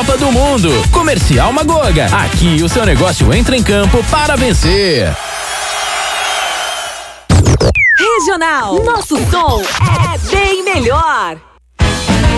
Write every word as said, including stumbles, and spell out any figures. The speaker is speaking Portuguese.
Copa do Mundo. Comercial Magoga. Aqui o seu negócio entra em campo para vencer. Regional. Nosso som é bem melhor.